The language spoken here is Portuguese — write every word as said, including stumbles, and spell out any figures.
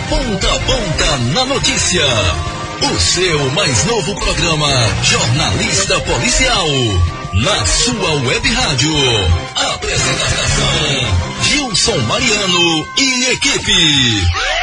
ponta a ponta na notícia. O seu mais novo programa, Jornalista Policial. Na sua web rádio. Apresentação, Gilson Mariano e equipe.